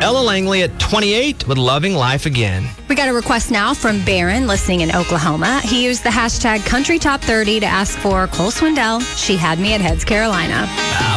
Ella Langley at 28 with Loving Life Again. We got a request now from Barron, listening in Oklahoma. He used the hashtag CountryTop30 to ask for Cole Swindell, She Had Me at Heads, Carolina.